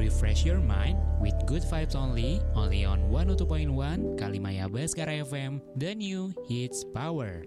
refresh your mind with good vibes only on 102.1 Kalimaya Baskara FM, the new hits power.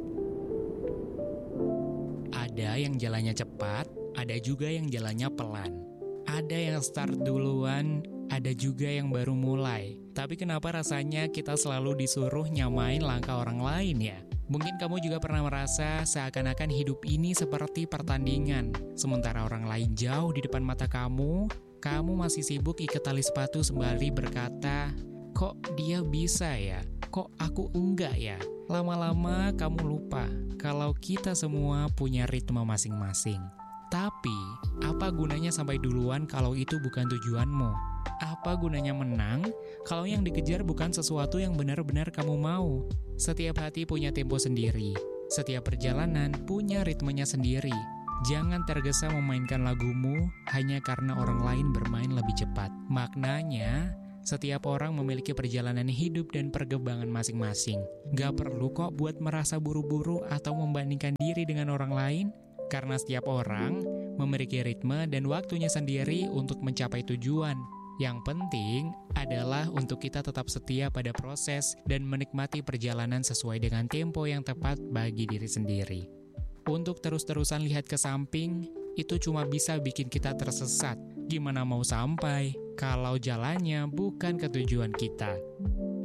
Ada yang jalannya cepat, ada juga yang jalannya pelan. Ada yang start duluan, ada juga yang baru mulai. Tapi kenapa rasanya kita selalu disuruh nyamain langkah orang lain ya? Mungkin kamu juga pernah merasa seakan-akan hidup ini seperti pertandingan. Sementara orang lain jauh di depan mata kamu masih sibuk ikat tali sepatu sembari berkata, "Kok dia bisa ya? Kok aku enggak ya?" Lama-lama kamu lupa kalau kita semua punya ritme masing-masing. Tapi, apa gunanya sampai duluan kalau itu bukan tujuanmu? Apa gunanya menang kalau yang dikejar bukan sesuatu yang benar-benar kamu mau? Setiap hati punya tempo sendiri. Setiap perjalanan punya ritmenya sendiri. Jangan tergesa memainkan lagumu hanya karena orang lain bermain lebih cepat. Maknanya, setiap orang memiliki perjalanan hidup dan perkembangan masing-masing. Gak perlu kok buat merasa buru-buru atau membandingkan diri dengan orang lain, karena setiap orang memiliki ritme dan waktunya sendiri untuk mencapai tujuan. Yang penting adalah untuk kita tetap setia pada proses dan menikmati perjalanan sesuai dengan tempo yang tepat bagi diri sendiri. Untuk terus-terusan lihat ke samping, itu cuma bisa bikin kita tersesat. Gimana mau sampai kalau jalannya bukan ke tujuan kita?